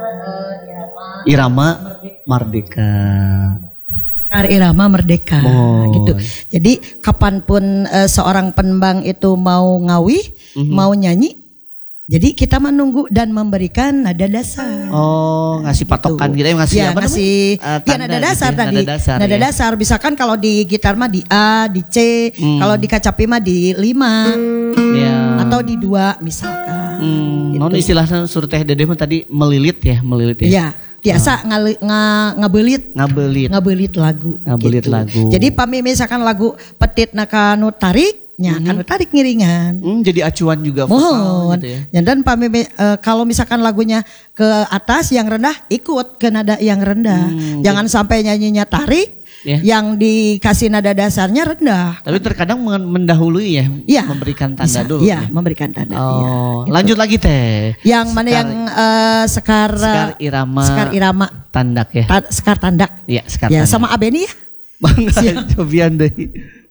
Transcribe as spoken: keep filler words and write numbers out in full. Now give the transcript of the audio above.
uh, irama, irama merdeka. Sekar irama merdeka oh. gitu. Jadi kapanpun uh, seorang penembang itu mau ngawi, mm-hmm. mau nyanyi, jadi kita menunggu dan memberikan nada dasar. Oh, ngasih patokan gitu, gitu ya, ngasih ya, apa ngasih uh, ya, nada dasar gitu, tadi. Nada dasar, nada ya. dasar. Misalkan kalau di gitar mah di A, di C, hmm. kalau di kacapi mah di lima. Ya. Atau di dua misalkan. Hmm. Gitu. Non istilahnya suruh teh Dede mah tadi melilit ya, melilit ya. Iya. Biasa oh. ngali, nga, ngabelit ngabelit ngabelit lagu ngabelit gitu. lagu. Jadi pami misalkan lagu petit nakanu tarik nya mm-hmm. kanu tarik ngiringan. Hmm, jadi acuan juga vokal gitu ya. Dan pami uh, kalau misalkan lagunya ke atas yang rendah ikut ke nada yang rendah. Hmm, Jangan jadi. sampai nyanyinya tarik yeah. yang dikasih nada dasarnya rendah. Tapi terkadang mendahului ya, ya memberikan tanda bisa, dulu. Iya, ya. memberikan tanda. Oh, ya, gitu. Lanjut lagi teh. Yang mana sekar, yang uh, sekar sekar irama sekar irama tandak ya. Ta, sekar tandak. Iya, sekar ya, tandak. Sama Abeni ya. Bangga cobian deh.